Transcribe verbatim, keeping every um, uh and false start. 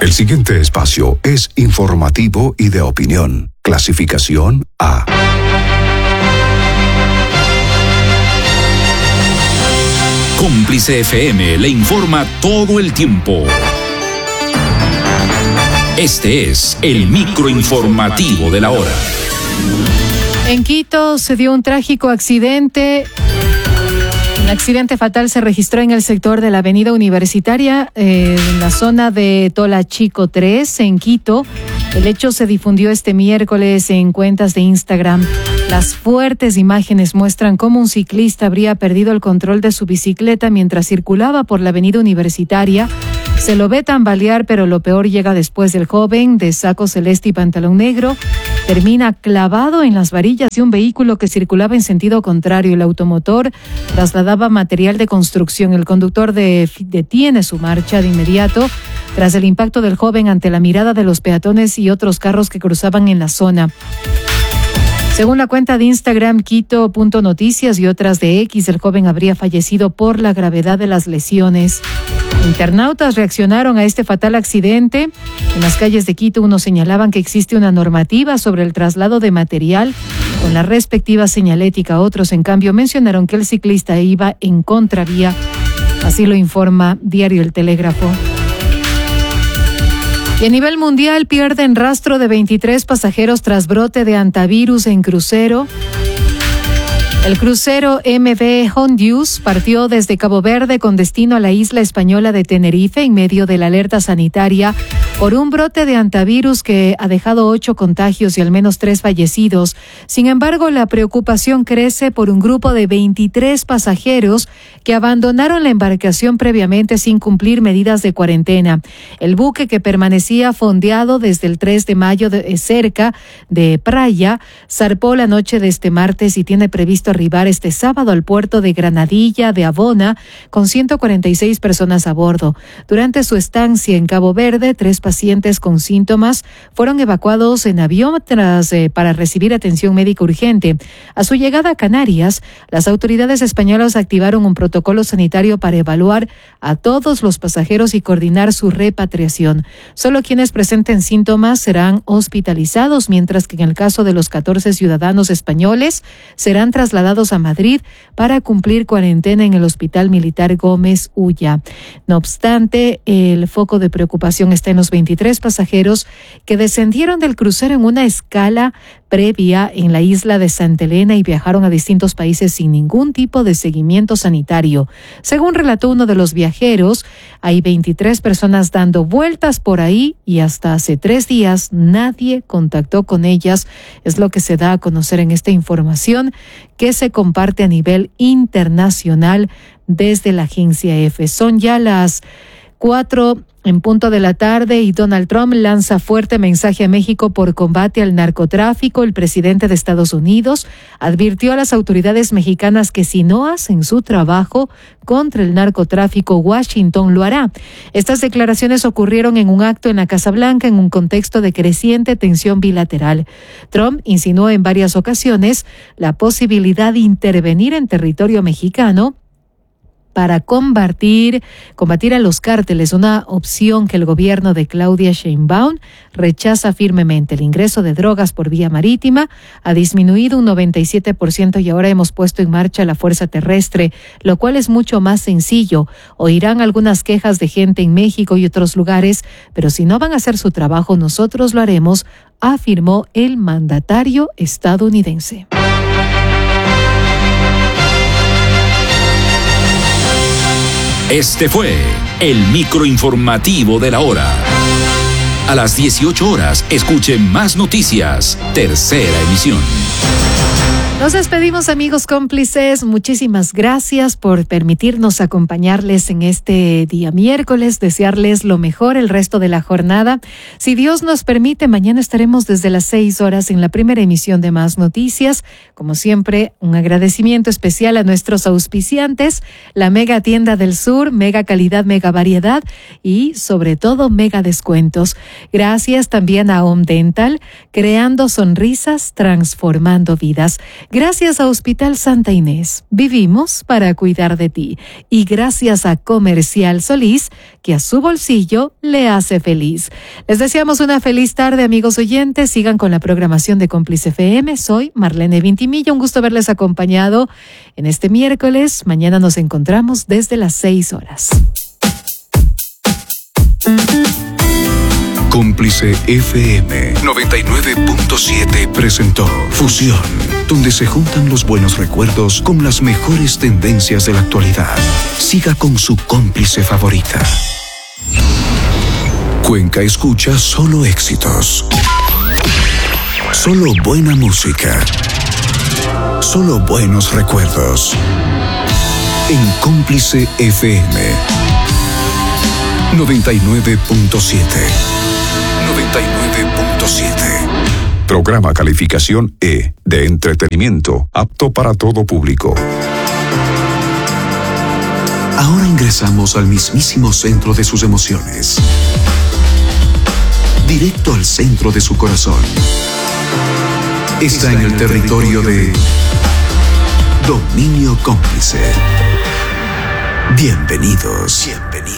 El siguiente espacio es informativo y de opinión. Clasificación A. Cómplice F M le informa todo el tiempo. Este es el microinformativo de la hora. En Quito se dio un trágico accidente. Un accidente fatal se registró en el sector de la Avenida Universitaria, eh, en la zona de Tola Chico tres, en Quito. El hecho se difundió este miércoles en cuentas de Instagram. Las fuertes imágenes muestran cómo un ciclista habría perdido el control de su bicicleta mientras circulaba por la Avenida Universitaria. Se lo ve tambalear, pero lo peor llega después. Del joven de saco celeste y pantalón negro termina clavado en las varillas de un vehículo que circulaba en sentido contrario. El automotor trasladaba material de construcción. El conductor de, detiene su marcha de inmediato tras el impacto del joven ante la mirada de los peatones y otros carros que cruzaban en la zona. Según la cuenta de Instagram Quito.noticias y otras de X, el joven habría fallecido por la gravedad de las lesiones. Internautas reaccionaron a este fatal accidente. En las calles de Quito, unos señalaban que existe una normativa sobre el traslado de material con la respectiva señalética. Otros, en cambio, mencionaron que el ciclista iba en contravía. Así lo informa Diario El Telégrafo. Y a nivel mundial pierden rastro de veintitrés pasajeros tras brote de hantavirus en crucero. El crucero M V Hondius partió desde Cabo Verde con destino a la isla española de Tenerife en medio de la alerta sanitaria por un brote de hantavirus que ha dejado ocho contagios y al menos tres fallecidos. Sin embargo, la preocupación crece por un grupo de veintitrés pasajeros que abandonaron la embarcación previamente sin cumplir medidas de cuarentena. El buque, que permanecía fondeado desde el tres de mayo de, cerca de Praia, zarpó la noche de este martes y tiene previsto arribar este sábado al puerto de Granadilla de Abona con ciento cuarenta y seis personas a bordo. Durante su estancia en Cabo Verde, tres pacientes con síntomas fueron evacuados en avión tras, eh, para recibir atención médica urgente. A su llegada a Canarias, las autoridades españolas activaron un protocolo sanitario para evaluar a todos los pasajeros y coordinar su repatriación. Solo quienes presenten síntomas serán hospitalizados, mientras que en el caso de los catorce ciudadanos españoles serán trasladados a Madrid para cumplir cuarentena en el Hospital Militar Gómez Ulla. No obstante, el foco de preocupación está en los veintitrés pasajeros que descendieron del crucero en una escala previa en la isla de Santa Elena y viajaron a distintos países sin ningún tipo de seguimiento sanitario. Según relató uno de los viajeros, hay veintitrés personas dando vueltas por ahí y hasta hace tres días nadie contactó con ellas. Es lo que se da a conocer en esta información que se comparte a nivel internacional desde la agencia EFE. Son ya las cuatro en punto de la tarde y Donald Trump lanza fuerte mensaje a México por combate al narcotráfico. El presidente de Estados Unidos advirtió a las autoridades mexicanas que si no hacen su trabajo contra el narcotráfico, Washington lo hará. Estas declaraciones ocurrieron en un acto en la Casa Blanca en un contexto de creciente tensión bilateral. Trump insinuó en varias ocasiones la posibilidad de intervenir en territorio mexicano para combatir, combatir a los cárteles, una opción que el gobierno de Claudia Sheinbaum rechaza firmemente. El ingreso de drogas por vía marítima ha disminuido un noventa y siete por ciento y ahora hemos puesto en marcha la fuerza terrestre, lo cual es mucho más sencillo. Oirán algunas quejas de gente en México y otros lugares, pero si no van a hacer su trabajo, nosotros lo haremos, afirmó el mandatario estadounidense. Este fue el microinformativo de la hora. A las dieciocho horas, escuche más noticias. Tercera emisión. Nos despedimos, amigos cómplices. Muchísimas gracias por permitirnos acompañarles en este día miércoles, desearles lo mejor el resto de la jornada. Si Dios nos permite, mañana estaremos desde las seis horas en la primera emisión de Más Noticias. Como siempre, un agradecimiento especial a nuestros auspiciantes, la Mega Tienda del Sur, mega calidad, mega variedad y sobre todo mega descuentos. Gracias también a Home Dental, creando sonrisas, transformando vidas. Gracias a Hospital Santa Inés, vivimos para cuidar de ti. Y gracias a Comercial Solís, que a su bolsillo le hace feliz. Les deseamos una feliz tarde, amigos oyentes. Sigan con la programación de Cómplice F M. Soy Marlene Vintimilla. Un gusto haberles acompañado en este miércoles. Mañana nos encontramos desde las seis horas. Cómplice F M noventa y nueve punto siete presentó Fusión, donde se juntan los buenos recuerdos con las mejores tendencias de la actualidad. Siga con su cómplice favorita. Cuenca escucha solo éxitos. Solo buena música. Solo buenos recuerdos. En Cómplice F M noventa y nueve punto siete. noventa y nueve punto siete. Programa calificación E, de entretenimiento, apto para todo público. Ahora ingresamos al mismísimo centro de sus emociones. Directo al centro de su corazón. Está en el territorio de Dominio Cómplice. Bienvenidos. Bienvenidos.